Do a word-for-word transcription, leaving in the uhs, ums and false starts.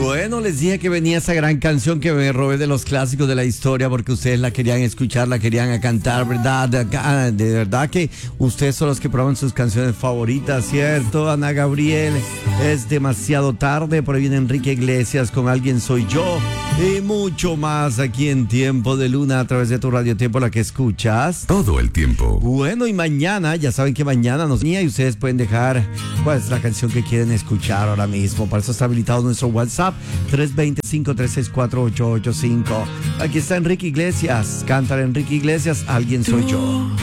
Bueno, les dije que venía esa gran canción que me robé de los clásicos de la historia porque ustedes la querían escuchar, la querían cantar, ¿verdad? De, de verdad que ustedes son los que proban sus canciones favoritas, ¿cierto? Ana Gabriel, es demasiado tarde, por ahí viene Enrique Iglesias con Alguien Soy Yo y mucho más aquí en Tiempo de Luna a través de tu Radio Tiempo, la que escuchas todo el tiempo. Bueno, y mañana, ya saben que mañana nos y ustedes pueden dejar pues la canción que quieren escuchar ahora mismo. Para eso está habilitado nuestro WhatsApp tres dos cero, cinco tres seis, cuatro ocho ocho cinco. Aquí está Enrique Iglesias, cántale Enrique Iglesias, Alguien Soy Yo.